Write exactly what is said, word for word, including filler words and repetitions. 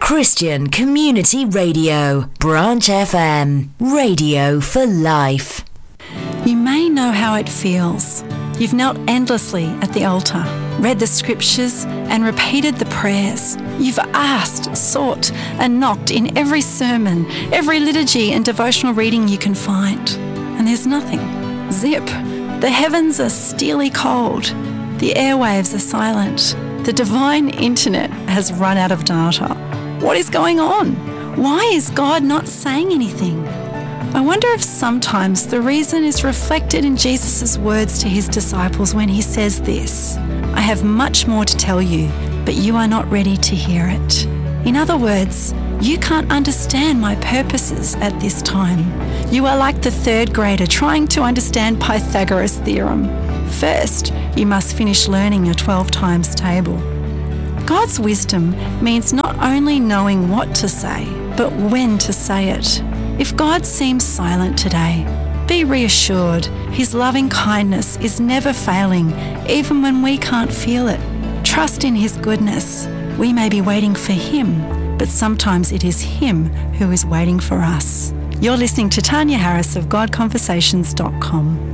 Christian Community Radio, Branch F M, radio for life. You may know how it feels. You've knelt endlessly at the altar, read the scriptures and repeated the prayers. You've asked, sought and knocked in every sermon, every liturgy and devotional reading you can find. And there's nothing. Zip. The heavens are steely cold. The airwaves are silent. The divine internet has run out of data. What is going on? Why is God not saying anything? I wonder if sometimes the reason is reflected in Jesus' words to his disciples when he says this: I have much more to tell you, but you are not ready to hear it. In other words, you can't understand my purposes at this time. You are like the third grader trying to understand Pythagoras' theorem. First, you must finish learning your twelve times table. God's wisdom means not only knowing what to say, but when to say it. If God seems silent today, be reassured his loving kindness is never failing, even when we can't feel it. Trust in his goodness. We may be waiting for him, but sometimes it is him who is waiting for us. You're listening to Tanya Harris of God Conversations dot com.